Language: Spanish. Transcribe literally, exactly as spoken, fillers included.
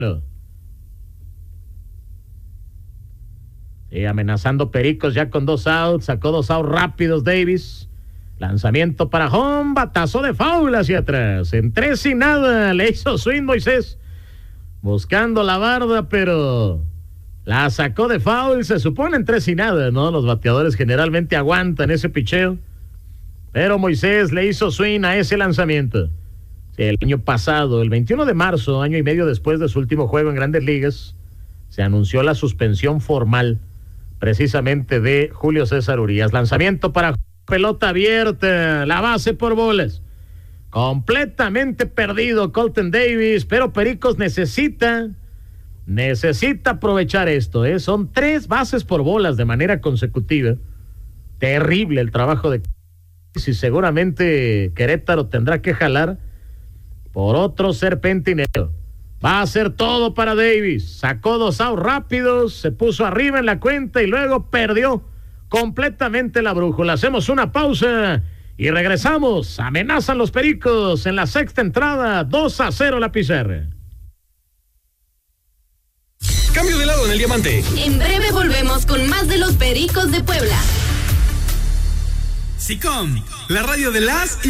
Y amenazando Pericos ya con dos outs, sacó dos outs rápidos Davis. Lanzamiento para home, batazo de foul hacia atrás. En tres y nada, le hizo swing Moisés. Buscando la barda, pero la sacó de foul. Se supone en tres y nada, ¿no? Los bateadores generalmente aguantan ese picheo. Pero Moisés le hizo swing a ese lanzamiento. Sí, el año pasado, el veintiuno de marzo, año y medio después de su último juego en Grandes Ligas, se anunció la suspensión formal precisamente de Julio César Urías. Lanzamiento para pelota abierta, la base por bolas. Completamente perdido Colton Davis, pero Pericos necesita, necesita aprovechar esto, ¿eh? Son tres bases por bolas de manera consecutiva. Terrible el trabajo de... Y seguramente Querétaro tendrá que jalar por otro serpentinero. Va a hacer todo para Davis. Sacó dos outs rápidos, se puso arriba en la cuenta y luego perdió completamente la brújula. Hacemos una pausa y regresamos. Amenazan los Pericos en la sexta entrada, dos a cero la pizarra. Cambio de lado en el diamante. En breve volvemos con más de los Pericos de Puebla. SICOM, la radio de las